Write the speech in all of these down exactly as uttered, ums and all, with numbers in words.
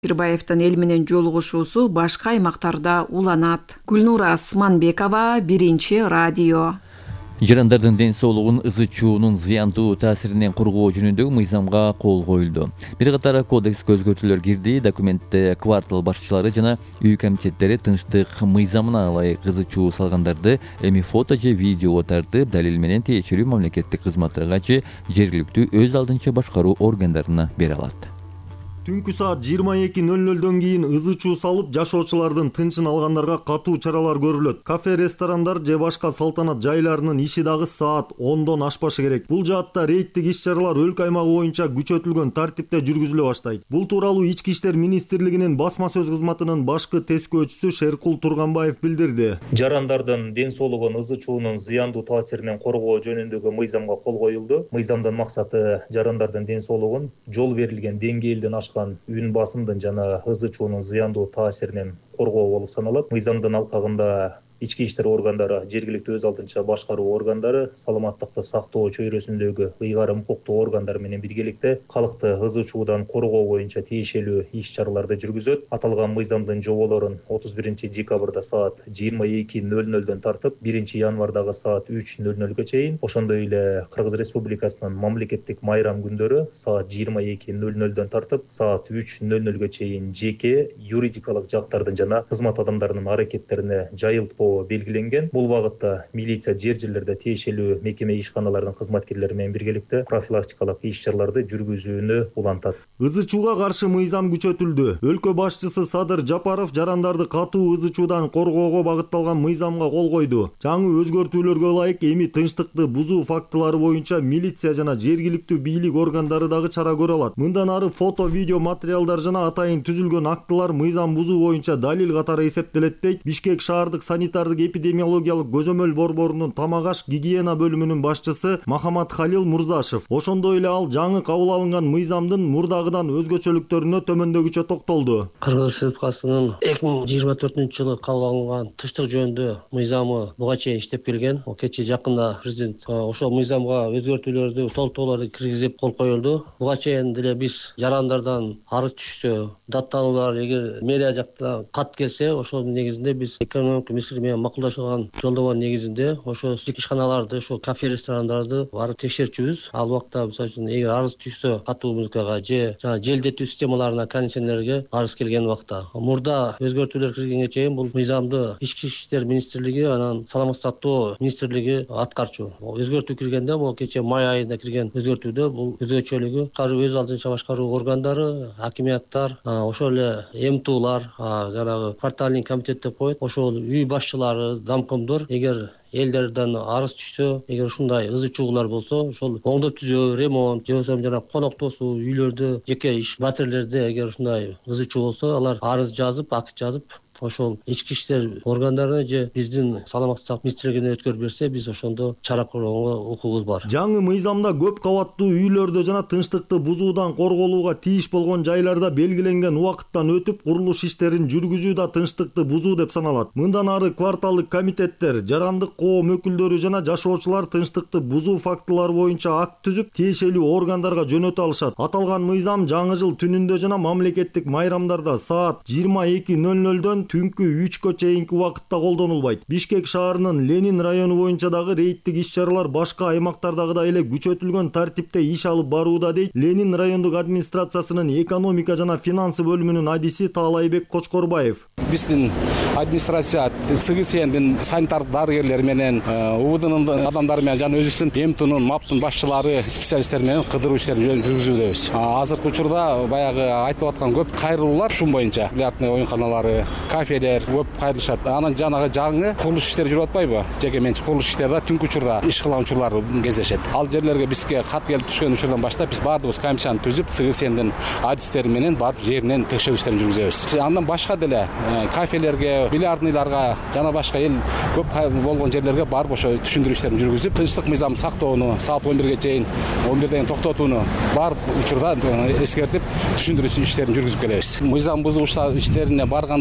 Кырбаевдин эл менен жолугушуусу башка аймактарда уланат. Гүлнура Асманбекова, Биринчи радио. Жарандардын ден соолугун ызы чуунун зыяндуу таасиринен коргоо жөнүндөгү мыйзамга кол коюлду. Бир катар кодекске өзгөртүүлөр кирди. Документте квартал башчылары жана үй комитеттери тынчтык мыйзамына ылайык ызы чуу салгандарды эми фото же видеого тартып, далил менен тиешелүү мамлекеттик кызматтарга же жергиликтүү өз алдынча башкаруу органдарына бере алат. Түнкү саат жыйырма эки нөл нөлдөн кийин ызы чуу салып, жашоочулардын тынчын алгандарга катуу чаралар көрүлөт. Кафе, ресторандар же башка салтанат жайларынын иши дагы саат ондон ашпашы керек. Бул жаатта рейдтик иш-чаралар өлкө аймагы боюнча күчөтүлгөн тартипте жүргүзүлө баштайт. Бул тууралуу Ички иштер министрлигинин басма сөз кызматынын башкы тескөөчүсү Шеркул Турганбаев билдирди. Жарандардын ден соолугун ызы чуунун зыяндуу таасиринен коргоо жөнүндөгү мыйзамга кол коюлду. Мыйзамдын максаты жарандардын ден соолугун жол берилген деңгээлден үн басымдын жана ызы чуунун зыяндуу таасиринен коргоо болуп саналат. Мыйзамдын алкагында ички иштер органдары, жергиликтүү өз алдынча башкаруу органдары, саламаттыкты сактоо чөйрөсүндөгү ыйгарым укуктуу органдар менен биргеликте калкты ызы чуудан коргоо боюнча тиешелүү иш-чараларды жүргүзөт. Аталган мыйзамдын жоболорун отуз биринчи декабрда саат жыйырма эки нөл нөлдөн тартып, биринчи январдагы саат үч нөл нөлгө чейин, ошондой эле Кыргыз Республикасынын мамлекеттик майрам күндөрү саат жыйырма эки нөл нөлдөн тартып, саат үч нөл нөлгө чейин жеке юридикалык жактардын жана кызмат адамдарынын аракеттерине жайылтпоо белгиленген. Бул багытта милиция жер жерлерде тиешелүү мекеме ишканаларынын кызматкерлери менен биргеликте профилактикалык иш-чараларды жүргүзүүнү улантат. Ызы чууга каршы мыйзам күчөтүлдү. Өлкө башчысы Садыр Жапаров жарандарды катуу ызы чуудан коргоого багытталган мыйзамга кол койду. Жаңы өзгөртүүлөргө ылайык эми тынчтыкты бузуу фактылары боюнча милиция жана жергиликтүү бийлик органдары дагы чара көрө алат. Мындан ары фото, видео материалдар жана атайын түзүлгөн актылар мыйзам бузуу боюнча далил катары эсептелет дейт Бишкек шаардык санитар эпидемиологиялык көзөмөл борборунун тамак аш гигиена бөлүмүнүн башчысы Махамат Халил Мурзашев. Ошондой эле ал жаңы кабыл алынган мыйзамдын мурдагыдан өзгөчөлүктөрүнө төмөндөгүчө токтолду. Кыргыз Республикасынын эки миң жыйырма төртүнчү жылы кабыл алынган тынчтык жөнүндө мыйзамы буга чейин иштеп келген. Кечээ жакында президент ошол мыйзамга өзгөртүүлөрдү, толуктоолорду киргизип кол коюлду. Буга чейин деле биз жарандардан арыз түшсө, даттануулар эгер мэрия жактан кат келсе, ошонун негизинде биз экономика министрлиги менен макулдашылган жолдомо негизинде ошо ишканаларды, ошо кафе, ресторандарды барып текшерчүбүз. Ал убакта мисалы үчүн эгер арыз түшсө, катуу музыкага же жана желдетүү системаларына, кондиционерлерге арыз келген убакта, мурда өзгөртүүлөр киргенге чейин бул мыйзамды Ички иштер министрлиги анан саламаттык сактоо министрлиги аткарчу. Өзгөртүү киргенде, бул кечээ май айында кирген өзгөртүүдө бул өзгөчөлүгү өз алдынча башкаруу органдары, акимияттар, ошол эле эмтуулар, жанагы квартальный комитет деп коет, ошол үй башчылары, замкомдор эгер элдерден арыз түшсө, эгер ушундай ызы чуулар болсо, ошол оңдоп түзөө, ремонт же болбосо жана конок тосуу үйлөрдө, жеке иш батирлерде эгер ушундай ызы чуу болсо, алар арыз жазып, акт жазып, ошол ички иштер органдарына же биздин саламаттык сактоо министрлигине өткөрүп берсе, биз ошондо чара көрүүгө укугубуз бар. Жаңы мыйзамда көп кабаттуу үйлөрдө жана тынчтыкты бузуудан корголууга тийиш болгон жайларда белгиленген убакыттан өтүп курулуш иштерин жүргүзүү да тынчтыкты бузуу деп саналат. Мындан ары кварталдык комитеттер, жарандык коом өкүлдөрү жана жашоочулар тынчтыкты бузуу фактылары боюнча акт түзүп, тиешелүү органдарга жөнөтө алышат. Аталган мыйзам жаңы жыл түнүндө жана мамлекеттик майрамдарда саат жыйырма эки нөл нөлдөн түнкү үчкө чейинки убакытта колдонулбайт. Бишкек шаарынын Ленин району боюнча дагы рейдтик иш-чаралар башка аймактардагыдай эле күчөтүлгөн тартипте иш алып барууда дейт Ленин райондук администрациясынын экономика жана финансы бөлүмүнүн адиси Таалайбек Кочкорбаев. Биздин администрация СГСНдин санитар дарыгерлери менен, УВДнын адамдары менен жана өзүбүздүн эмтунун, МАПтын башчылары, специалисттер менен кыдыруу иштерин жүргүзүүбүз. Азыркы учурда баягы айтылып аткан көп кайрылуулар шум боюнча, бильярдный оюнканалары, кафелер көп кайрылышат. Анан жанагы жаңы курулуш иштери жүрүп атпайбы? Жеке менчик курулуш иштери да түнкү учурда иш кылган учурлар кездешет. Ал жерлерге бизге кат келип түшкөн учурдан баштап биз баардыгыбыз комиссияны түзүп, СГСНдин адистери менен барып жеринен текшерүү иштерин жүргүзөбүз. Андан башка деле кафелерге, бильярдныйларга жана башка эл көп болгон жерлерге барып ошо түшүндүрүү иштерин жүргүзүп, тынчтык мыйзамын сактоону, саат он бирге чейин, он бирден токтотууну бар учурда эскертип, түшүндүрүү иштерин жүргүзүп келебиз. Мыйзам бузуу иштерине барганда тиги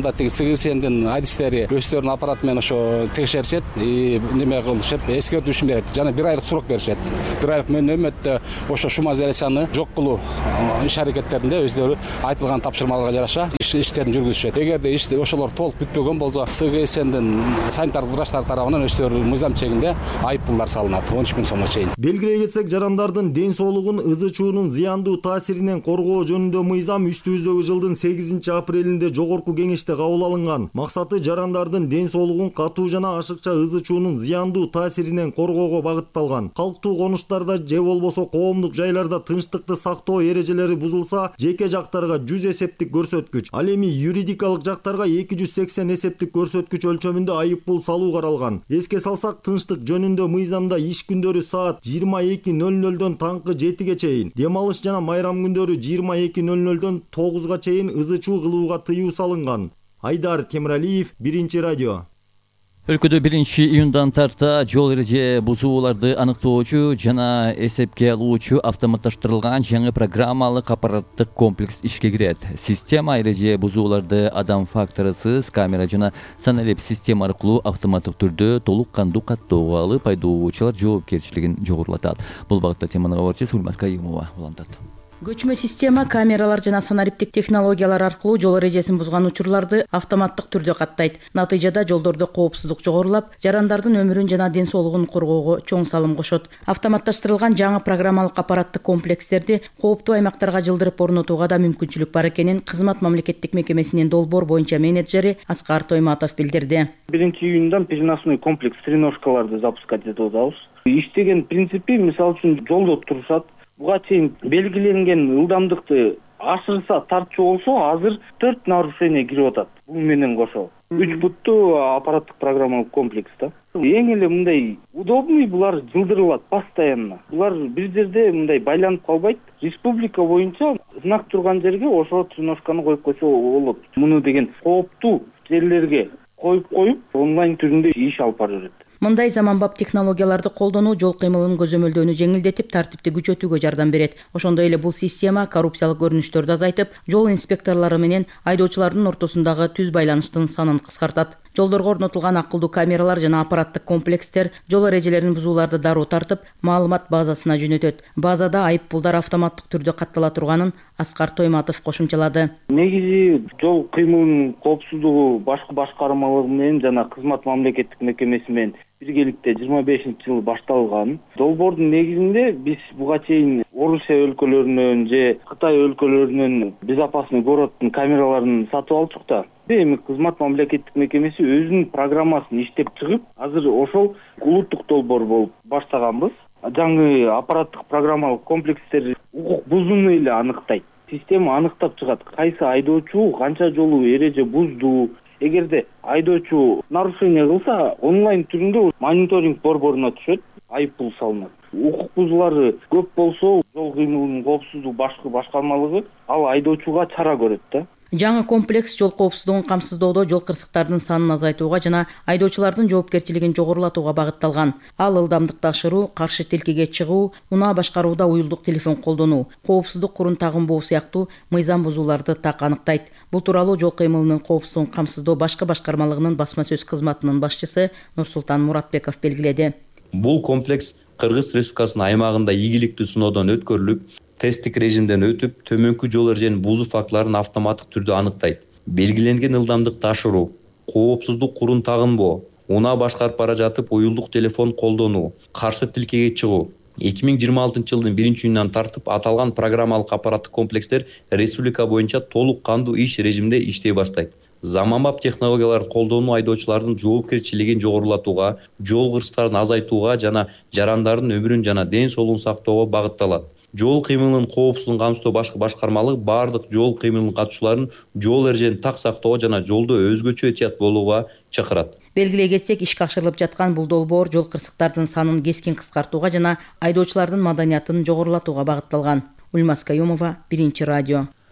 сыгыз сендин адистери өздөрүнүн аппараты менен ошо текшеришет, неме кылышып, эскертүүсүн берет. Жана бир айлык срок беришет. Бир айлык мөөнөттө ошо шум изоляцияны жок кылуу иш аракеттеринде өздөрү айтылган тапшырмаларга жараша иштерин жүргүзүшөт. Эгерде ишти ошолор толук бүтпөгөн болсо, СГСндин санитардык врачтар тарабынан өздөрү мыйзам чегинде айып пулдар салынат он үч миң сомго чейин. Белгилей кетсек, жарандардын ден соолугун ызы чуунун зыяндуу таасиринен коргоо жөнүндө мыйзам үстүбүздөгү жылдын сегизинчи апрелинде жогорку кеңеште кабыл алынган. Максаты жарандардын ден соолугун катуу жана ашыкча ызы чуунун зыяндуу таасиринен коргоого багытталган. Калктуу конуштарда же болбосо коомдук жайларда тынчтыкты сактоо эрежелери бузулса, жеке жактарга жүз эсептик көрсөткүч, ал эми юридикалык жактарга эки жүз сексен эсептик көрсөткүч өлчөмүндө айып пул салуу каралган. Эске салсак, тынчтык жөнүндө мыйзамда иш күндөрү саат жыйырма эки ноль нольдон таңкы жетиге чейин, дем алыш жана майрам күндөрү жыйырма эки ноль нольдон тогузга чейин ызы чуу кылууга тыюу салынган. Айдар Темиралиев, Биринчи радио. Өлкөдө биринчи июндан тарта жол эреже бузууларды аныктоочу жана эсепке алуучу автоматташтырылган жаңы программалык аппараттык комплекс ишке кирет. Система эреже бузууларды адам факторысыз камера жана саналеп система аркылуу автоматтык түрдө толук кандуу каттоого алып, айдоочулар жоопкерчилигин жогорулатат. Бул багытта теманы кабарчы Сулмас Кайымова улантат. Көчмө система камералар жана санариптик технологиялар аркылуу жол эрежесин бузган учурларды автоматтык түрдө каттайт. Натыйжада жолдордо коопсуздук жогорулап, жарандардын өмүрүн жана ден соолугун коргоого чоң салым кошот. Автоматташтырылган жаңы программалык аппараттык комплекстерди кооптуу аймактарга жылдырып орнотууга да мүмкүнчүлүк бар экенин Кызмат мамлекеттик мекемесинин долбоор боюнча менеджери Аскар Тойматов билдирди. биринчи июндан переносной комплекс треножкаларды запускать этип атабыз. Иштеген принципи, мисалы үчүн, жолдо турушат. Буга чейин белгиленген ылдамдыкты ашырса, тартчу болсо, азыр төрт нарушение кирип атат. Бул менен кошо. үч буттуу аппараттык программалык комплекс да. Эң эле мындай удобный, булар жылдырылат постоянно. Булар бир жерде мындай байланып калбайт. Республика боюнча знак турган жерге ошо треножканы коюп койсо болот. Муну деген кооптуу жерлерге коюп коюп, онлайн түрүндө иш алып бара берет. Мындай заманбап технологияларды колдонуу жол кыймылынын көзөмөлдөөнү жеңилдетип, тартипти күчөтүүгө жардам берет. Ошондой эле бул система коррупциялык көрүнүштөрдү азайтып, жол инспекторлору менен айдоочулардын ортосундагы түз байланыштын санын кыскартат. Жолдорго орнотулган акылдуу камералар жана аппараттык комплекстер жол эрежелерин бузууларды дароо тартып, маалымат базасына жөнөтөт. Базада айып пулдар автоматтык түрдө каттала турганын Аскар Тойматов кошумчалады. Негизи жол кыймылынын коопсуздугу башкы башкармалыгы менен жана Кызмат мамлекеттик мекемеси менен биргеликте жыйырма бешинчи жылы башталган. Долбоордун негизинде биз буга чейин Орусия өлкөлөрүнөн же Кытай өлкөлөрүнөн безопасный городдун камераларын сатып алчук да. Эми Кызмат мамлекеттик мекемеси өзүнүн программасын иштеп чыгып, азыр ошол улуттук долбоор болуп баштаганбыз. Жаңы аппараттык программалык комплекстер укук бузууну эле аныктайт. Система аныктап чыгат, кайсы айдоочу канча жолу эреже бузду. Эгерде айдоочу нарушение кылса, онлайн түрүндө мониторинг борборуна түшөт, айып пул салынат. Укук бузуулары көп болсо, жол кыймылынын коопсуздук башкы башкармалыгы ал айдоочуга чара көрөт да. Жаңы комплекс жол коопсуздугун камсыздоодо жол кырсыктардын санын азайтууга жана айдоочулардын жоопкерчилигин жогорулатууга багытталган. Ал ылдамдыкты ашыруу, каршы тилкеге чыгуу, унаа башкарууда уюлдук телефон колдонуу, коопсуздук курун тагынбоо сыяктуу мыйзам бузууларды так аныктайт. Бул тууралуу жол кыймылынын коопсуздугун камсыздоо башкы башкармалыгынын басма сөз кызматынын башчысы Нурсултан Муратбеков белгиледи. Бул комплекс Кыргыз Республикасынын аймагында ийгиликтүү сыноодон өткөрүлүп, тесттик режимден өтүп, төмөнкү жол эреженин бузуу фактыларын автоматтык түрдө аныктайт. Белгиленген ылдамдыкты ашыруу, коопсуздук курун тагынбоо, унаа башкарып бара жатып уюлдук телефон колдонуу, каршы тилкеге чыгуу. эки миң жыйырма алтынчы жылдын биринчи июнунан тартып аталган программалык аппараттык комплекстер республика боюнча толук кандуу иш режимде иштей баштайт. Заманбап технологияларды колдонуу айдоочулардын жоопкерчилигин жогорулатууга, жол кырсыктарын азайтууга жана жарандардын өмүрүн жана ден соолугун сактоого багытталат. Жол кыймылынын коопсуздугун камсыздоо башкы башкармалык бардык жол кыймылынын катышууларын жол эрежени так сактоого жана жолдо өзгөчө этият болууга чакырат. Белгилей кетсек, ишке ашырылып жаткан бул долбоор жол кырсыктардын санын кескин кыскартууга жана айдоочулардын маданиятын жогорулатууга багытталган. Ульмас Кайымова, Биринчи радио.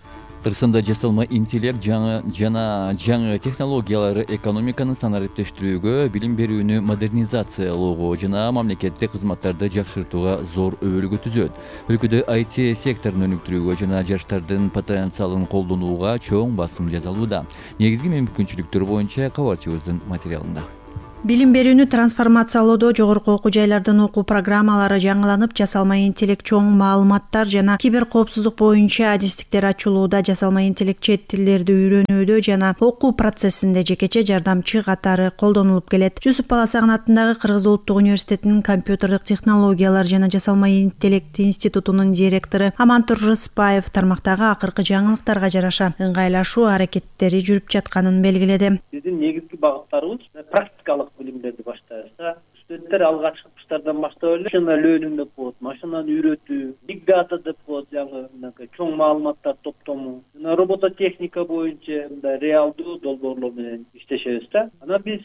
Кыргызстанда жасалма интеллект жаңы жана жаңы технологиялары экономиканы санариптештирүүгө, билим берүүнү модернизациялоого жана мамлекеттик кызматтарды жакшыртууга зор өбөлгө түзөт. Өлкөдө ай ти секторун өнүктүрүүгө жана жаштардын потенциалын колдонууга чоң басым жасалууда. Негизги мүмкүнчүлүктөр боюнча кабарчыбыздын материалында. Билим берүүнү трансформациялоодо жогорку окуу жайлардын окуу программалары жаңыланып, жасалма интеллект, чоң маалыматтар жана кибер коопсуздук боюнча адистиктер ачылууда, жасалма интеллект чет тилдерди үйрөнүүдө жана окуу процессинде жекече жардамчы катары колдонулуп келет. Жусуп Баласагын атындагы Кыргыз улуттук университетинин компьютердик технологиялар жана жасалма интеллект институтунун директору Амантур Рыспаев тармактагы акыркы жаңылыктарга жараша ыңгайлашуу аракеттери жүрүп жатканын белгиледи. Биздин негизги багыттарыбыз практикалык билимдерди баштайбыз. Студенттер алгачкы курстардан баштап эле машина learning деп коет, машинаны үйрөтүү, big data деп коет, жаңы чоң маалыматтар топтому, жана робототехника боюнча мындай реалдуу долбоорлор менен иштешебиз да. Анан биз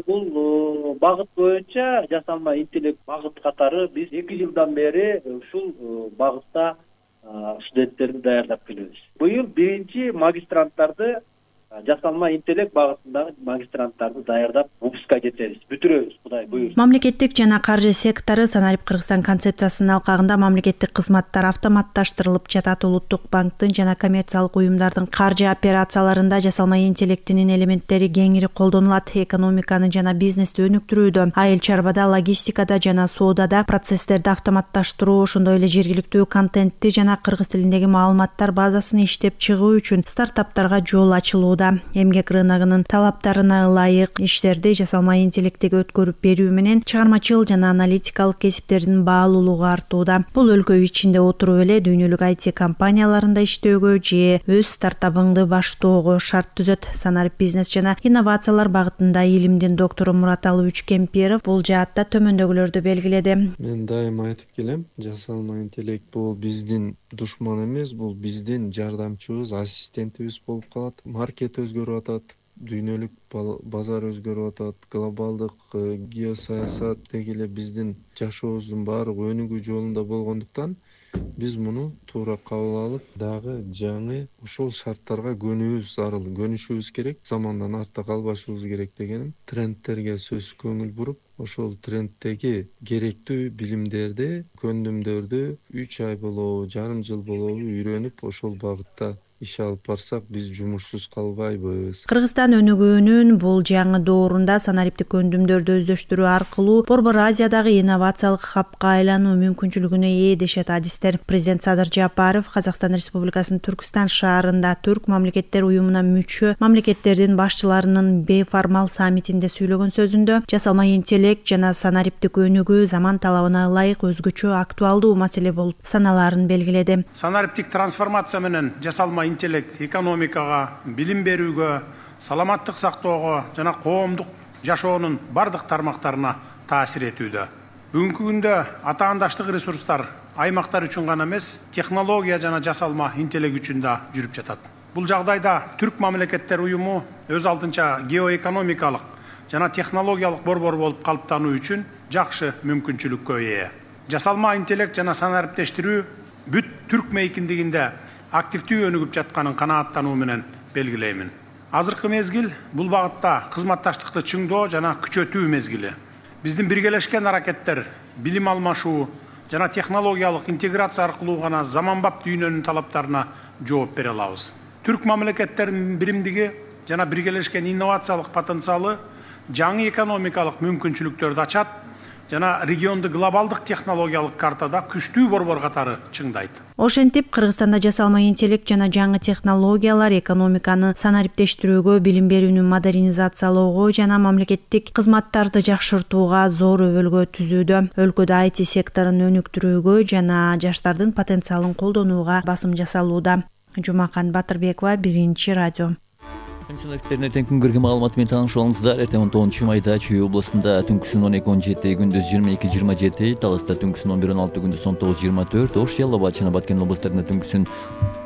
бул багыт боюнча жасалма интеллект багыт катары биз эки жылдан бери ушул багытта студенттерди даярдап келебиз. Быйыл биринчи магистранттарды жасалма интеллект багытындагы магистранттарды даярдап выпуска жетебиз, бүтүрөбүз, Кудай буйруса. Мамлекеттик жана каржы сектору Санарип Кыргызстан концепциясынын алкагында мамлекеттик кызматтар автоматташтырылып жатат. Улуттук банктын жана коммерциялык уюмдардын каржы операцияларында жасалма интеллектинин элементтери кеңири колдонулат. Экономиканы жана бизнести өнүктүрүүдө, айыл чарбада, логистикада жана соодада процесстерди автоматташтыруу, ошондой эле жергиликтүү контентти жана кыргыз тилиндеги маалыматтар базасын иштеп чыгуу үчүн стартаптарга жол ачылууда. Эмгек рыногунун талаптарына ылайык иштерди жасалма интеллектиге өткөрүп берүү менен чыгармачыл жана аналитикалык кесиптердин баалуулугу артууда. Бул өлкө ичинде отуруп эле дүйнөлүк ай ти компанияларында иштөөгө же өз стартабыңды баштоого шарт түзөт. Санарип бизнес жана инновациялар багытында илимдин доктору Мураталы Үчкемпиров бул жаатта төмөндөгүлөрдү белгиледи. Мен дайыма айтып келем, жасалма интеллект бул биздин душман эмес, бул биздин жардамчыбыз, ассистентибиз болуп калат. Маркет өзгөрүп атат, дүйнөлүк базар өзгөрүп атат, глобалдык геосаясат деги эле биздин жашообуздун баардыгы өнүгүү жолунда болгондуктан биз муну туура кабыл алып, дагы жаңы ошол шарттарга көнүүбүз зарыл, көнүшүбүз керек, замандан артта калбашыбыз керек дегеним. Трендтерге сөзсүз көңүл буруп, ошол тренддеги керектүү билимдерди, көндүмдөрдү үч ай болобу, жарым жыл болобу үйрөнүп, ошол багытта иш алып барсак, биз жумушсуз калбайбыз. Кыргызстан өнүгүүнүн бул жаңы доорунда санариптик көндүмдөрдү өздөштүрүү аркылуу Борбор Азиядагы инновациялык хабка айлануу мүмкүнчүлүгүнө ээ дешет адистер. Президент Садыр Жапаров Казакстан Республикасынын Түркстан шаарында Түрк мамлекеттер уюмуна мүчө мамлекеттердин башчыларынын бейформал саммитинде сүйлөгөн сөзүндө жасалма интеллект жана санариптик өнүгүү заман талабына ылайык өзгөчө актуалдуу маселе болуп саналаарын белгиледи. Санариптик трансформация менен жасалма интеллект экономикага, билим берүүгө, саламаттык сактоого жана коомдук жашоонун бардык тармактарына таасир этүүдө. Бүгүнкү күндө атаандаштык ресурстар аймактар үчүн гана эмес, технология жана жасалма интеллект үчүн да жүрүп жатат. Бул жагдайда Түрк мамлекеттер уюму өз алдынча геоэкономикалык жана технологиялык борбор болуп калыптануу үчүн жакшы мүмкүнчүлүккө ээ. Жасалма интеллект жана санариптештирүү бүт Түрк мейкиндигинде активдүү өнүгүп жатканын канааттануу менен белгилеймин. Азыркы мезгил бул багытта кызматташтыкты чыңдоо жана күчөтүү мезгили. Биздин биргелешкен аракеттер, билим алмашуу жана технологиялык интеграция аркылуу гана заманбап дүйнөнүн талаптарына жооп бере алабыз. Түрк мамлекеттеринин биримдиги жана биргелешкен инновациялык потенциалы жаңы экономикалык мүмкүнчүлүктөрдү ачат жана регионду глобалдык технологиялык картада күчтүү борбор катары чыңдайт. Ошентип, Кыргызстанда жасалма интеллект жана жаңы технологиялар экономиканы санариптештирүүгө, билим берүүнү модернизациялоого жана мамлекеттик кызматтарды жакшыртууга зор өбөлгө түзүүдө. Өлкөдө ай ти секторун өнүктүрүүгө жана жаштардын потенциалын колдонууга басым жасалууда. Жумакан Батырбекова, Биринчи радио. Пенсионерлердин эртең күнгөргө маалыматы менен таанышып алыңыздар. Эртең он тогузунчу майда Чүй областында түнкүсүн он эки он жети, күндүз жыйырма эки жыйырма жети, Таласта түнкүсүн он бир он алты, күндүз он тогуз жыйырма төрт, Ош, Жалал абад жана Баткен областарында түнкүсүн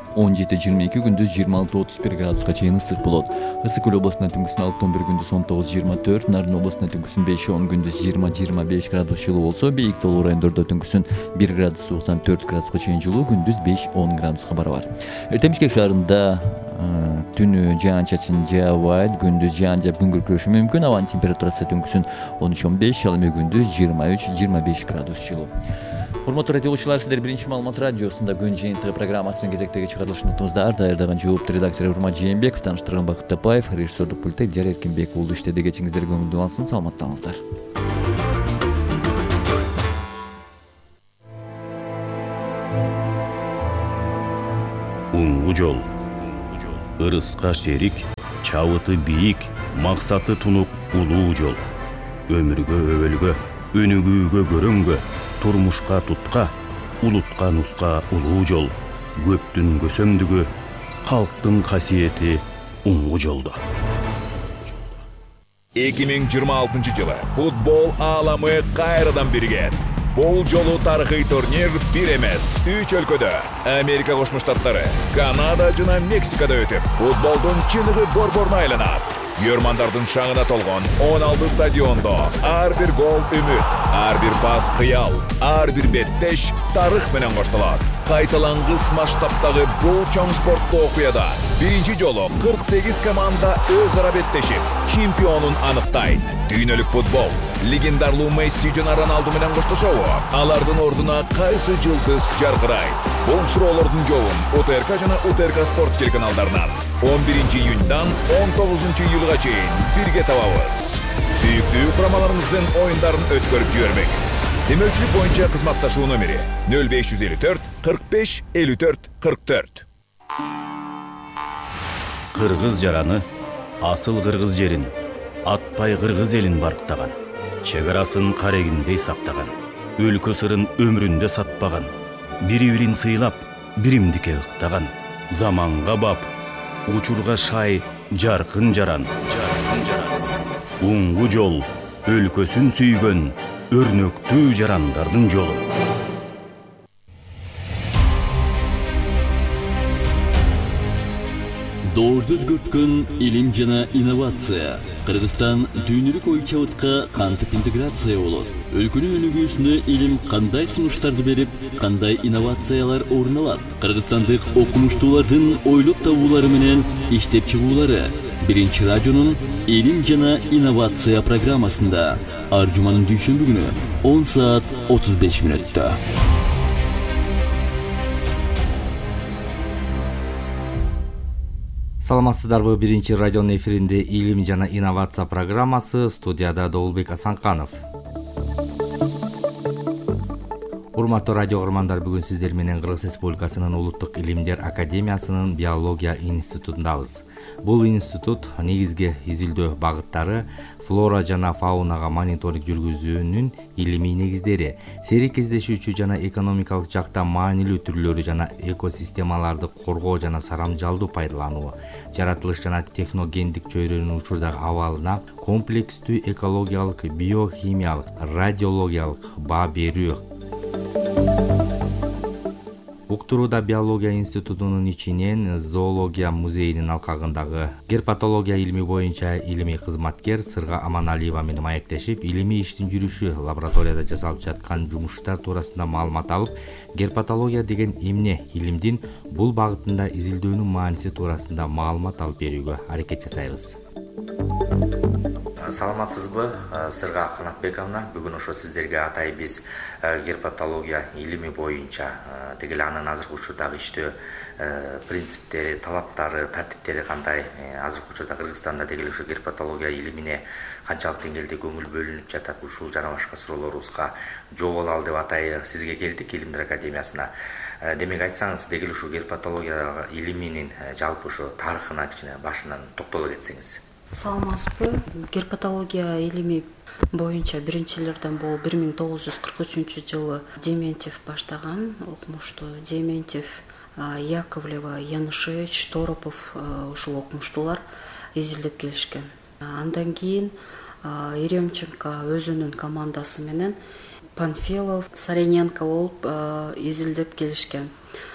он жети жыйырма эки, күндүз жыйырма алты отуз бир градуска чейин ысык болот. Ысык көл облусунда түнкүсүн алты он бир, күндүз он тогуз жыйырма төрт, Нарын облусунда түнкүсүн беш он, күндүз жыйырма жыйырма беш градус жылуу болсо, бийик таулуу райондордо түнкүсүн бир градус сууктан төрт градуска чейин жылуу, күндүз беш он градуска барабар. Эртең Бишкек шаарында түнү жаан-чачын жаабайт, күндүз жаан жаап күн күркүрөшү мүмкүн. Абанын температурасы түнкүсүн он үч он беш, ал эми күндүз жыйырма үч жыйырма беш градус жылуу. Урматтуу радио угуучулар, сиздер биринчи маалымат радиосунда күн жыйынтыгы программасынын кезектеги чыгарылышын уктуңуздар. Даярдаган жооптуу редактор Урмат Жээнбеков, тааныштырган Бакыт Тапаев, режиссердук пультта Илдар Эркинбек уулу иштеди. Кечиңиздер көңүлдүү болсун, саламаттаңыздар. Уңгу жол, ырыска шерик, чабыты бийик, максаты тунук улуу жол. Өмүргө өбөлгө, өнүгүүгө көрөнгө, турмушка тутка, улутка нуска улуу жол. Көптүн көсөмдүгү, калктын касиети уңгу жолдо. эки миң жыйырма алтынчы жылы футбол ааламы кайрадан бирген. Бул жолу тарыхый турнир бир эмес, үч өлкөдө, Америка Кошмо Штаттары, Канада жана Мексикада өтүп, футболдун чыныгы борборуна айланат. Көрмандардын шаңына толгон он алты стадиондо ар бир гол үмүт, ар бир пас кыял, ар бир беттеш тарых менен коштолот. Кайталангыс масштабтагы бул чоң спорттуу окуяда биринчи жолу кырк сегиз команда өз ара беттешип, чемпионун аныктайт. Дүйнөлүк футбол легендарлуу Месси жана Роналду менен коштошобу? Алардын ордуна кайсы жылдыз жаркырайт? Бул суроолордун жообун УТРК жана УТРК спорт телеканалдарынан он биринчи июньдан он тогузунчу июлга чейин бирге табабыз. Сүйүктүү курамаларыңыздын оюндарын өткөрүп жибербеңиз. Демөүчүлүк боюнча кызматташуу номери нөл беш жүз элүү төрт кырк беш элүү төрт кырк төрт. Кыргыз жараны, асыл кыргыз жерин, атпай кыргыз элин барктаган, чек арасын карегиндей сактаган, өлкө сырын өмүрүндө сатпаган, бири-бирин сыйлап, биримдикке ыктаган, заманга бап, учурга шай, жаркын жаран, жаркын жаран. Уңгу жол, өлкөсүн сүйгөн, өрнөктүү жарандардын жолу. Доорду өзгөрткөн илим жана инновация. Кыргызстан дүйнөлүк ой чабытка кантип интеграция болот? Өлкөнүн өнүгүүсүнө илим кандай сунуштарды берип, кандай инновациялар орун алат? Кыргызстандык окумуштуулардын ойлоп табуулары менен иштеп чыгуулары биринчи радионун илим жана инновация программасында ар жуманын дүйшөмбү күнү он саат отуз беш мүнөттө. Саламатсыздарбы, биринчи радионун эфиринде илим жана инновация программасы, студияда Доолбек Асанканов. Урматтуу радио көрөрмандар, бүгүн сиздер менен Кыргыз Республикасынын Улуттук илимдер академиясынын биология институтундабыз. Бул институт негизги изилдөө багыттары флора жана фаунага мониторинг жүргүзүүнүн илимий негиздери, серик кездешүүчү жана экономикалык жактан маанилүү түрлөрү жана экосистемаларды коргоо жана сарамжалдуу пайдалануу, жаратылыш жана техногендик чөйрөнүн учурдагы абалына комплекстүү экологиялык, биохимиялык, радиологиялык баа берүү. Уктурууда биология институтунун ичинен зоология музейинин алкагындагы герпатология илими боюнча илимий кызматкер Сырга Аманалиева менен маектешип, илимий иштин жүрүшү, лабораторияда жасалып жаткан жумуштар туурасында маалымат алып, герпатология деген эмне, илимдин бул багытында изилдөөнүн мааниси туурасында маалымат алып берүүгө аракет жасайбыз. Саламатсызбы, Сырга Канатбековна. Бүгүн ошо сиздерге атай биз герпатология илими боюнча тегеле анын азыркы учурдагы иштөө принциптери, талаптары, тартиптери кандай, азыркы учурда Кыргызстанда дегеле ошо герпатология илимине канчалык деңгээлде көңүл бөлүнүп жатат, ушул жана башка суроолорубузга жооп алалы деп атай сизге келдик, Илимдер академиясына. Демек айтсаңыз, дегеле ушул герпатология илиминин жалпы ошо тарыхына кичине башынан токтоло кетсеңиз. Саламатсызбы. Герпатология илими боюнча биринчилерден бул бир миң тогуз жүз кырк үчүнчү жылы Дементьев баштаган, окумуштуу Дементьев, Яковлева, Янушевич, Торопов ушул окумуштуулар изилдеп келишкен. Андан кийин Еремченко өзүнүн командасы менен Панфилов, Сарененко болуп изилдеп келишкен.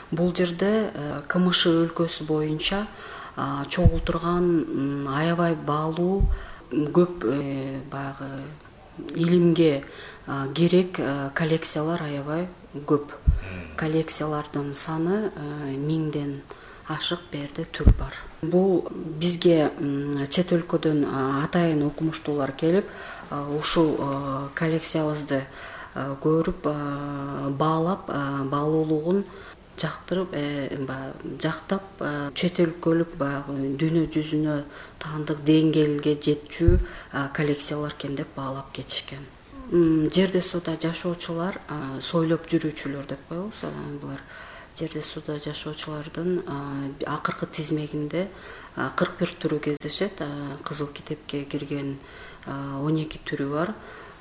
бул жерде КМШ өлкөсү боюнча чогултурган турган аябай баалуу көп баягы илимге керек коллекциялар аябай көп. Коллекциялардын саны миңден ашык берде түр бар. Бул бизге чет өлкөдөн атайын окумуштуулар келип, ушул коллекциябызды көрүп, баалап, баалуулугун жактырып, жактап, чет өлкөлүк баягы дүйнө жүзүнө таандык деңгээлге жетчү коллекциялар экен деп баалап кетишкен. Жерде сууда жашоочулар, сойлоп жүрүүчүлөр деп коебуз. Булар жерде сууда жашоочулардын акыркы тизмегинде кырк бир түрү кездешет. Кызыл китепке кирген он эки түрү бар.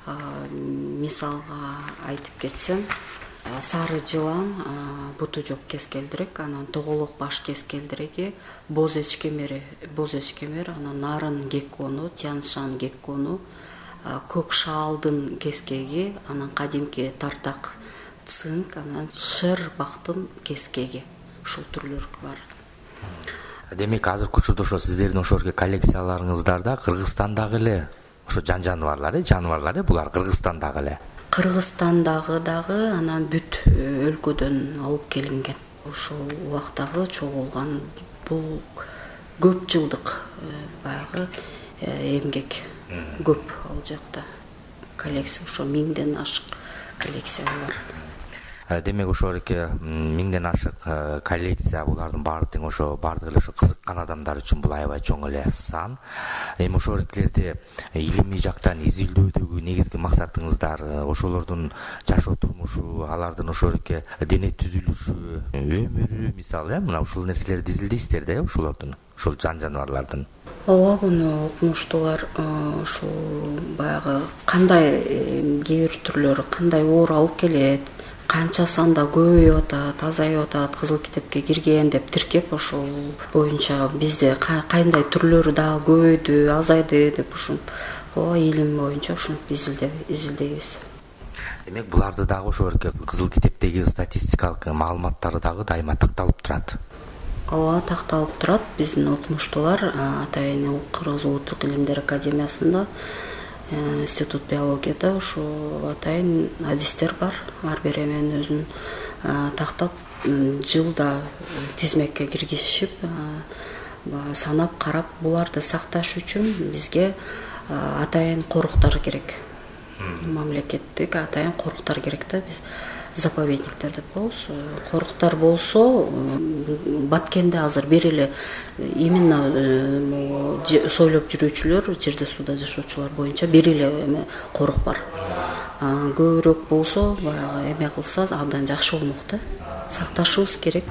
Мисалга айтып кетсем, сары жылан, буту жок кескелдирек, анан тоголок баш кескелдиреги, боз эчкемери, боз эчкемер, анан нарын геккону, тяншан геккону, көк шаалдын кескеги, анан кадимки тартак цинк, анан шер бактын кескеги. Ушул түрлөр бар. Демек азыркы учурда ошо сиздердин ошо коллекцияларыңыздарда Кыргызстандагы эле ошо жан жаныбарлар, жаныбарлар булар Кыргызстандагы эле. Кыргызстандагы дагы, анан бүт өлкөдөн алып келинген. Ошол убактагы чогулган бул көп жылдык баягы эмгек көп ал жакта. Коллекция ошо миңден ашык коллекция бар. Демек ошо эке миңден ашык коллекция, булардын баары тең ошо баардыгы эле ошо кызыккан адамдар үчүн бул аябай чоң эле сан. Эми ошо эклерде илимий жактан изилдөөдөгү негизги максатыңыздар, ошолордун жашоо турмушу, алардын ошо эке дене түзүлүшү, өмүрү, мисалы, мына ушул нерселерди изилдейсиздер да, ошолордун, ошол жан жаныбарлардын. Ооба, муну окумуштуулар ушул баягы кандай кээ бир түрлөрү кандай оор алып келет, канча санда көбөйүп атат, азайып атат, кызыл китепке кирген деп тиркеп, ошол боюнча бизде кандай түрлөрү дагы көбөйдү, азайды деп ушинтип илим боюнча ушинтип изилдейбиз. Демек буларды дагы ошо кызыл китептеги статистикалык маалыматтары дагы дайыма такталып турат. Ооба, такталып турат. Биздин окумуштуулар атайын Кыргыз Улуттук илимдер академиясында, институт биологияда ушу атайын адистер бар. Ар бир эмени өзүн тактап, жылда тизмекке киргизишип, санап карап, буларды сакташ үчүн бизге атайын коруктар керек. Мамлекеттик атайын коруктар керек да, биз заповедниктер деп коебуз. Коруктар болсо, Баткенде азыр бир эле именно сойлоп жүрүүчүлөр, жерде сууда жашоочулар боюнча бир эле корук бар. Көбүрөөк болсо, баягы эме кылса абдан жакшы болмок да. Сакташыбыз керек.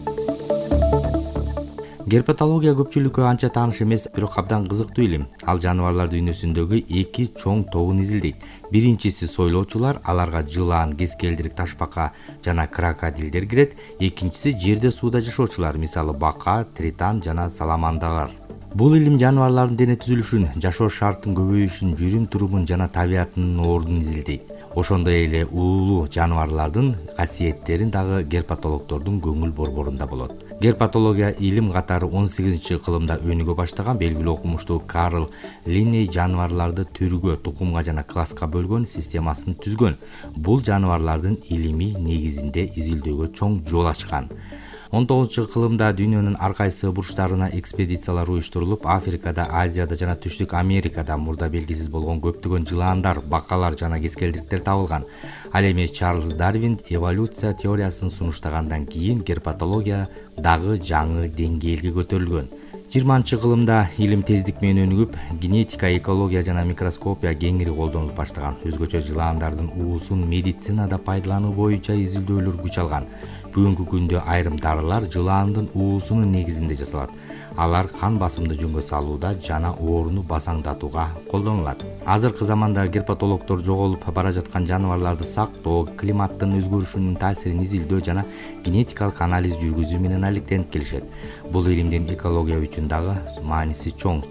Герпетология көпчүлүккө анча тааныш эмес, бирок абдан кызыктуу илим. Ал жаныбарлар дүйнөсүндөгү эки чоң тобун изилдейт. Биринчиси сойлоочулар, аларга жылан, кескелдирик, ташбака жана крокодилдер кирет. Экинчиси жерде сууда жашоочулар, мисалы бака, тритан жана саламандралар. Бул илим жаныбарлардын дене түзүлүшүн, жашоо шартын көбөйүшүн, жүрүм турумун жана табиятынын ордун изилдейт. Ошондой эле улуу жаныбарлардын касиеттерин дагы герпатологдордун көңүл борборунда болот. Герпатология илим катары он сегизинчи кылымда өнүгө баштаган белгилүү окумуштуу Карл Линней жаныбарларды түргө, тукумга жана класска бөлгөн системасын түзгөн. Бул жаныбарлардын илимий негизинде изилдөөгө чоң жол ачкан. он тогузунчу кылымда дүйнөнүн ар кайсы бурчтарына экспедициялар уюштурулуп, Африкада, Азияда жана Түштүк Америкада мурда белгисиз болгон көптөгөн жыландар, бакалар жана кескелдиктер табылган. Ал эми Чарльз Дарвин эволюция теориясын сунуштагандан кийин герпатология дагы жаңы деңгээлге көтөрүлгөн. жыйырманчы кылымда илим тездик менен өнүгүп, генетика, экология жана микроскопия кеңири колдонулуп баштаган. Өзгөчө жыландардын уусун медицинада пайдалануу боюнча изилдөөлөр күч алган. Бүгүнкү күндө айрым дарылар жыландын уусунун негизинде жасалат. Алар кан басымды жөнгө салууда жана ооруну басаңдатууга колдонулат. Азыркы заманда герпатологдор жоголуп бара жаткан жаныбарларды сактоо, климаттын өзгөрүшүнүн таасирин изилдөө жана генетикалык анализ жүргүзүү менен алектенип келишет. Бул илимдин экология үчүн дагы мааниси чоң.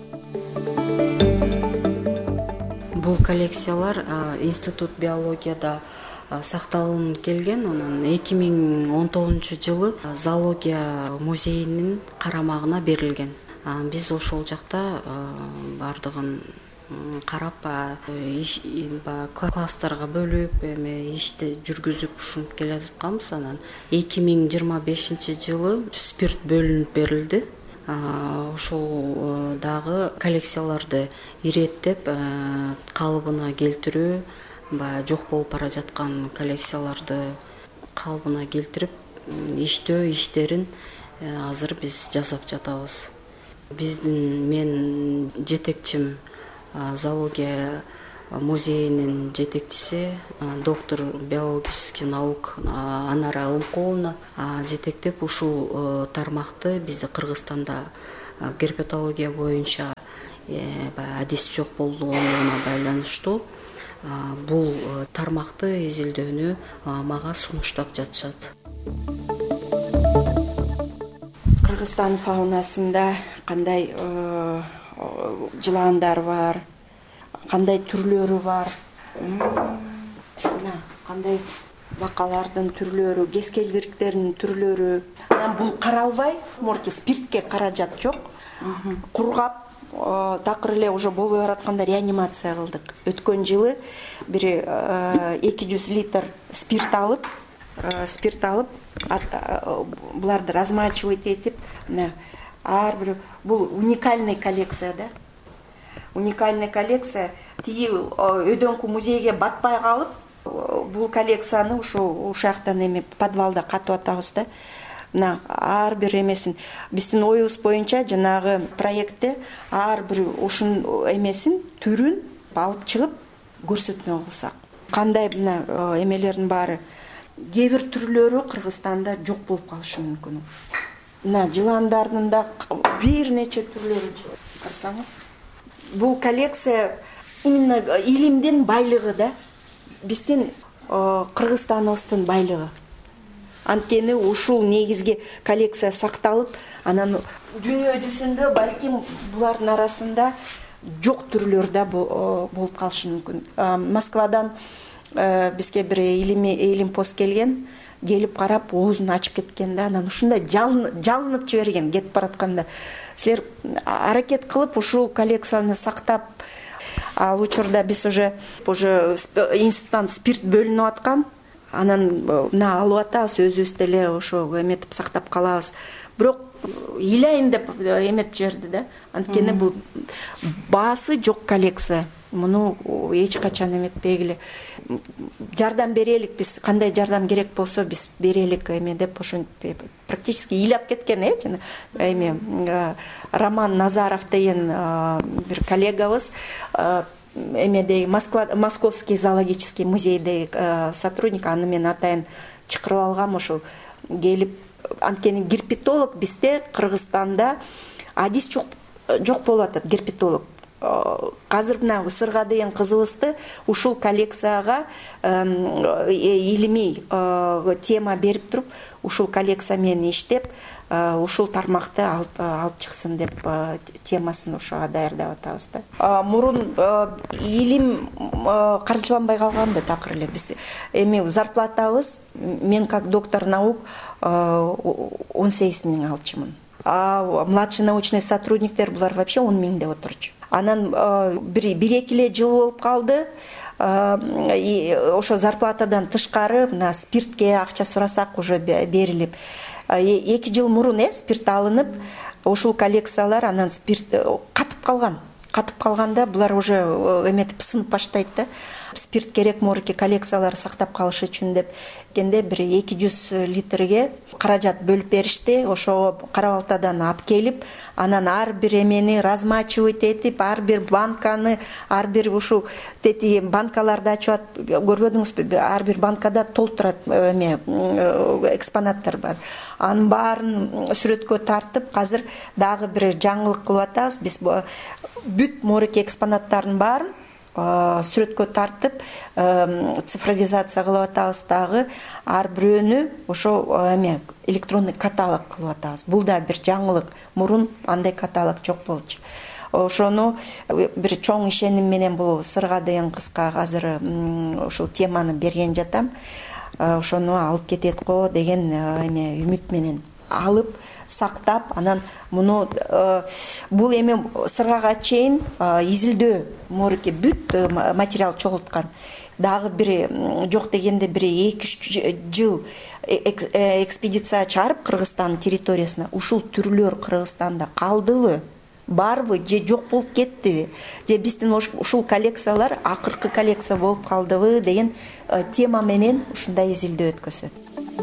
Бул коллекциялар институт биологияда сакталынып келген. Анан эки миң он тогузунчу жылы зоология музейинин карамагына берилген. Биз ошол жакта бардыгын карап, класстарга бөлүп, эме ишти жүргүзүп ушинтип келе жатканбыз. Анан эки миң жыйырма бешинчи жылы спирт бөлүнүп берилди. Ошол дагы коллекцияларды иреттеп, калыбына келтирүү, баягы жок болуп бара жаткан коллекцияларды калыбына келтирип, иштөө иштерин азыр биз жасап жатабыз. Биздин мен жетекчим зоология музейинин жетекчиси доктор биологических наук Анара Алымкуловна жетектеп ушул тармакты бизде Кыргызстанда герпетология боюнча адис жок болгонуна байланыштуу бул тармакты изилдөөнү мага сунуштап жатышат. Кыргызстан фаунасында кандай жыландар бар, кандай түрлөрү бар, кандай бакалардын түрлөрү, кескелдириктердин түрлөрү. Анан бул каралбай, мурки спиртке каражат жок. Кургап, такыр эле уже болбой баратканда реанимация кылдык. Өткөн жылы бир эки жүз литр спирт алып, спирт алып, буларды размачивать этип, ар бир бул уникальный коллекция да. Уникальный коллекция. Тиги өйдөңкү музейге батпай калып, бул коллекцияны ушул ушактан эми подвалда катып атабыз да. Мына ар бир эмесин биздин оюбуз боюнча жанагы проектте ар бир ушун эмесин түрүн алып чыгып көрсөтмө кылсак. Кандай мына эмелердин баары кээ бир түрлөрү Кыргызстанда жок болуп калышы мүмкүн. Мына жыландардын да бир нече түрлөрү карасаңыз. Бул коллекция именно илимдин байлыгы да. Биздин Кыргызстаныбыздын байлыгы. Анткени ушул негизги коллекция сакталып, анан дүйнө жүзүндө балким булардын арасында жок түрлөр да болуп калышы мүмкүн. Москвадан бизге бир илим пост келген, келип карап оозун ачып кеткен да, анан ушундай жалынып жиберген кетип баратканда. Силер аракет кылып ушул коллекцияны сактап, ал учурда биз уже уже институттан спирт бөлүнүп аткан, анан мына алып атабыз, өзүбүз деле ошо эметип сактап калабыз. Бирок ыйлайын деп эметип жиберди да. Анткени бул баасы жок коллекция. Муну эч качан эметпегиле. Жардам берелик, биз кандай жардам керек болсо биз берелик эме деп ошентип практически ыйлап кеткен э жана эме Роман Назаров деген бир коллегабыз эмедеги Москва Московский зоологический музейдеги сотрудник, аны мен атайын чакырып алгам, ошол келип, анткени герпетолог бизде Кыргызстанда адис жок жок болуп атат герпетолог. Казыр мына ысырга деген кызыбызды ушул коллекцияга илимий тема берип туруп, ушул коллекция менен иштеп, ушул тармакты алып чыксын деп темасын ошого даярдап атабыз да. Мурун илим каржыланбай калганды такыр эле. Биз эми зарплатабыз, мен как доктор наук он сегиз миң алчумун. А младший научный сотрудниктер булар вообще он миңде отурчу. Анан бир эки эле жыл болуп калды. Ошо зарплатадан тышкары мына спиртке акча сурасак уже берилип. эки жыл мурун э спирт алынып, ушул коллекциялар анан спирт катып калган. Катып калганда булар уже эметип сынып баштайт да. Спирт керек морки коллекциялар сактап калыш үчүн деп кенде бир эки жүз литрге каражат бөлүп беришти. Ошо Карабалтадан алып келип, анан ар бир эмени размачивать этип, ар бир банканы, ар бир ушул тети банкаларды ачып, көрбөдүңүзбү? Ар бир банкада толтурат эме экспонаттар бар. Анын баарын сүрөткө тартып, азыр дагы бир жаңылык кылып атабыз. Биз бүт морки экспонаттардын баарын сүрөткө тартып, цифровизация кылып атабыз дагы, ар бирөөнү ошо эме электронный каталог кылып атабыз. Бул да бир жаңылык. Мурун андай каталог жок болчу. ошону бир чоң ишеним менен бул сырга деген кызга азыр ушул теманы берген жатам. Ошону алып кетет го деген эме үмүт менен алып сактап, анан муну бул эми сыргага чейин изилдөө морке бүт материал чогулткан. Дагы бир жок дегенде бир эки үч жыл экспедиция чыгарып Кыргызстан территориясына, ушул түрлөр Кыргызстанда калдыбы, барбы же жок болуп кеттиби, же биздин ушул коллекциялар акыркы коллекция болуп калдыбы деген тема менен ушундай изилдөө өткөзөт.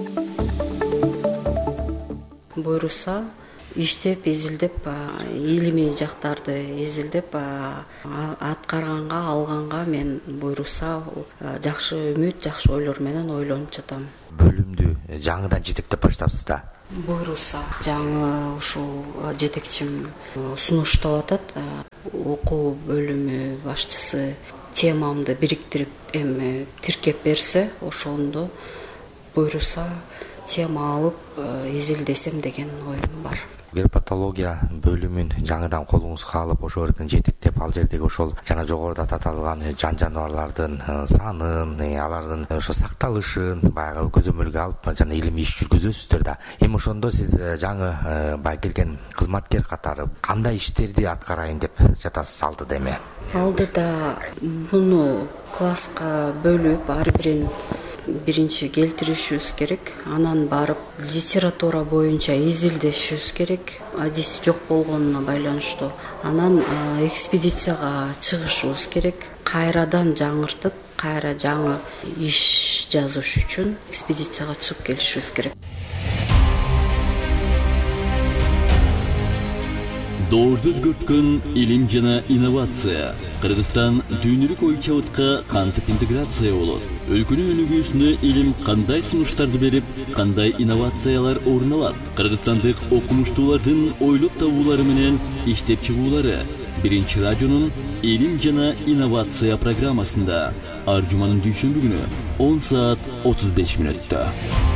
Буйруса иштеп изилдеп илимий жактарды изилдеп аткарганга алганга мен буйруса жакшы үмүт, жакшы ойлор менен ойлонуп жатам. Бөлүмдү жаңыдан жетектеп баштапсыз да? Буйруса жаңы ушул жетекчим сунуштап атат. Окуу бөлүмү башчысы темамды бириктирип эми тиркеп берсе, ошондо буйруса тема алып изилдесем деген оюм бар. Герпатология бөлүмүн жаңыдан колуңузга алып, ошол эркин жетектеп, ал жердеги ошол жана жогоруда аталган жан жаныбарлардын санын, алардын ошо сакталышын баягы көзөмөлгө алып, жана илимий иш жүргүзөсүздөр да. Эми ошондо сиз жаңы баягы келген кызматкер катары кандай иштерди аткарайын деп жатасыз алдыда эми? Алдыда муну класска бөлүп, ар бирин биринчи келтиришибиз керек, анан барып литература боюнча изилдешибиз керек, адис жок болгонуна байланыштуу. Анан экспедицияга чыгышыбыз керек, кайрадан жаңыртып, кайра жаңы иш жазыш үчүн экспедицияга чыгып келишибиз керек. Доорду өзгөрткөн илим жана инновация. Кыргызстан дүйнөлүк ой чабытка кантип интеграция болот? Өлкөнүн өнүгүүсүнө илим кандай сунуштарды берип, кандай инновациялар орун алат? Кыргызстандык окумуштуулардын ойлоп табуулары менен иштеп чыгуулары. Биринчи радионун илим жана инновация программасында ар жуманын дүйшөмбү күнү он саат отуз беш мүнөттө.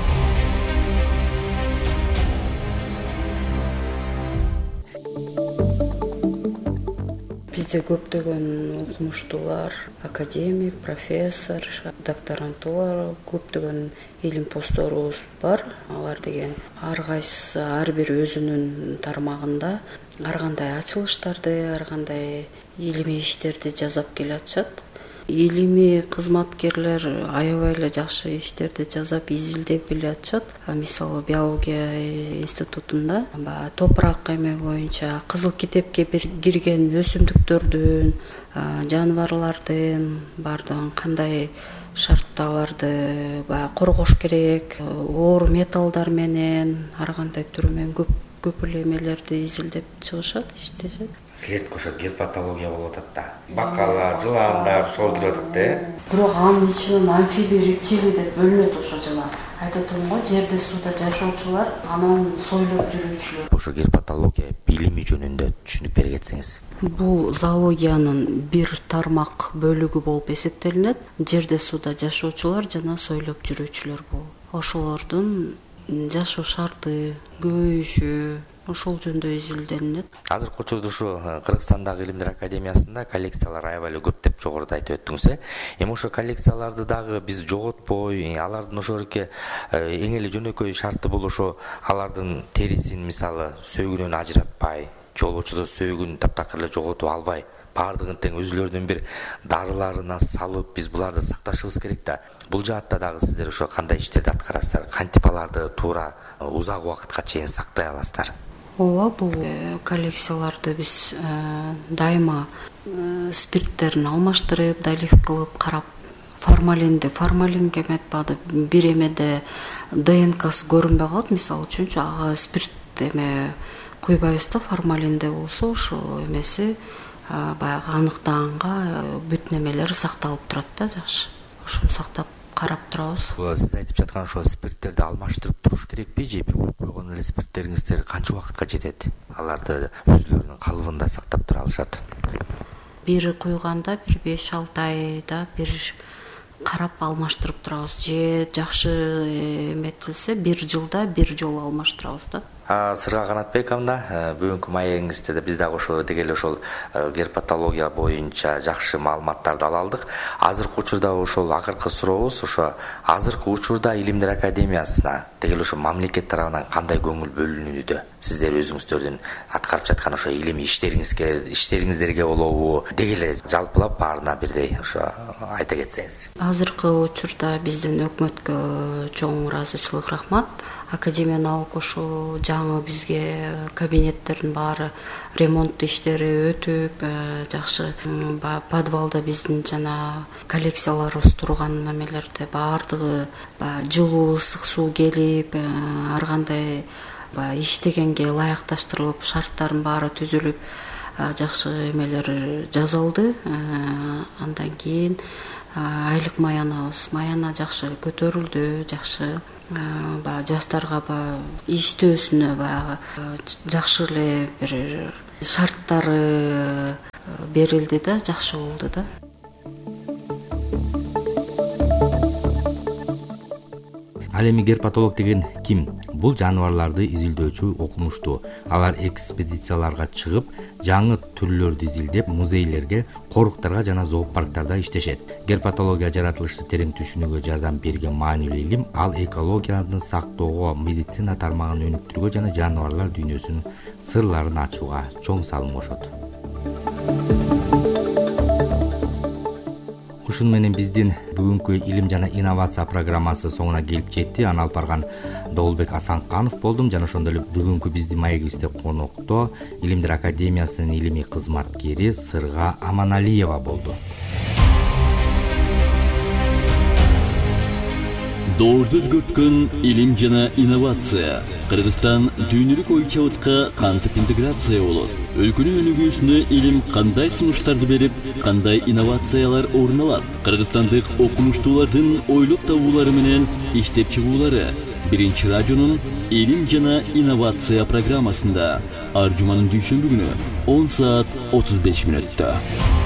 Бизде көптөгөн окумуштуулар, академик, профессор, докторантура, көптөгөн илим постторубуз бар. Алар деген ар кайсысы ар бир өзүнүн тармагында ар кандай ачылыштарды, ар кандай илимий иштерди жасап келатышат. Илимий кызматкерлер аябай эле жакшы иштерди жасап изилдеп келатышат. Мисалы биология институтунда топурак эме боюнча кызыл китепке кирген өсүмдүктөрдүн, жаныбарлардын бардыгын кандай шартталарды коргош керек, оор металлдар менен ар кандай түрү менен көп көп эле эмелерди изилдеп чыгышат, иштешет. Силердики ошо герпатология болуп атат да. Бакалар, жыландар ошол кирип атат да. Бирок анын ичинен амфибий, рептилий деп бөлүнөт ошо жылан. Айтып атам го, жерде суда жашоочулар, анан сойлоп жүрүүчүлөр. Ошо герпатология билими жөнүндө түшүнүп бере кетсеңиз. Бул зоологиянын бир тармак бөлүгү болуп эсептелинет. Жерде суда жашоочулар жана сойлоп жүрүүчүлөр бул. Ошолордун жашоо шарты, көбөйүшү, ошол жөнүндө изилденет. Азыркы учурда ушу Кыргызстандагы Илимдер академиясында коллекциялар аябай эле көп деп жогоруда айтып өттүңүз, э? Эми ошо коллекцияларды дагы биз жоготпой, алардын ошол эки эң эле жөнөкөй шарты бул ошо алардын терисин мисалы сөөгүнөн ажыратпай, жолуучуда сөөгүн таптакыр эле жоготуп албай, баардыгын тең өзүлөрүнүн бир дарыларына салып биз буларды сакташыбыз керек да. Бул жаатта дагы сиздер ошо кандай иштерди аткарасыздар? Кантип аларды туура узак убакытка чейин сактай аласыздар? Ооба, бул коллекцияларды биз дайыма спирттерин алмаштырып, далиф кылып карап, формалинди, формалинге эметпады, бир эмеде ДНКсы көрүнбөй калат, мисалы үчүнчү, ага спирт эме куйбайбыз да, формалинде болсо ошол эмеси баягы аныктаганга бүт немелери сакталып турат да, жакшы. Ошону сактап карап турабыз. Сиз айтып жаткан ошо спирттерди алмаштырып туруш керекпи же бир куюп койгон эле спирттериңиздер канча убакытка жетет? Аларды өзүлөрүнүн калыбында сактап тура алышат. Бир куйганда бир беш алты айда бир карап алмаштырып турабыз. Же жакшы эметилсе бир жылда бир жолу алмаштырабыз да. Сырга Канатбековна, бүгүнкү маегиңизде да биз дагы ошо дегеле ошол герпатология боюнча жакшы маалыматтарды ала алдык. Азыркы учурда ошол акыркы сурообуз ошо азыркы учурда Илимдер академиясына дегеле ошо мамлекет тарабынан кандай көңүл бөлүнүүдө? Сиздер өзүңүздөрдүн аткарып жаткан ошо илимий иштериңизге иштериңиздерге болобу дегеле жалпылап баарына бирдей ошо айта кетсеңиз. Азыркы учурда биздин өкмөткө чоң ыраазычылык рахмат. Академия наук ошо жаңы бизге кабинеттердин баары ремонт иштери өтүп, жакшы подвалда биздин жана коллекцияларыбыз турган немелерде баардыгы жылуу ысык суу келип, ар кандай иштегенге ылайыкташтырылып, шарттардын баары түзүлүп, жакшы эмелер жасалды. Андан кийин айлык маянабыз, маяна жакшы көтөрүлдү, жакшы жаштарга иштөөсүнө баягы жакшы эле бир шарттары берилди да, жакшы болду да. Ал эми герпатолог деген ким? Бул жаныбарларды изилдөөчү окумуштуу. Алар экспедицияларга чыгып, жаңы түрлөрдү изилдеп, музейлерге, коруктарга жана зоопарктарда иштешет. Герпатология жаратылышты терең түшүнүүгө жардам берген маанилүү илим, ал экологияны сактоого, медицина тармагын өнүктүрүүгө жана жаныбарлар дүйнөсүнүн сырларын ачууга чоң салым кошот. Ушун менен биздин бүгүнкү илим жана инновация программасы соңуна келип жетти. Аны алып барган Доолбек Асанканов болдум жана ошондой эле бүгүнкү биздин маегибизде конокто Илимдер академиясынын илимий кызматкери Сырга Аманалиева болду. Доорду өзгөрткөн илим жана инновация. Кыргызстан дүйнөлүк ой чабытка кантип интеграция болот? Өлкөнүн өнүгүүсүнө илим кандай сунуштарды берип, кандай инновациялар орун алат? Кыргызстандык окумуштуулардын ойлоп табуулары менен иштеп чыгуулары Биринчи радионун илим жана инновация программасында ар жуманын дүйшөмбү күнү он саат отуз беш мүнөттө.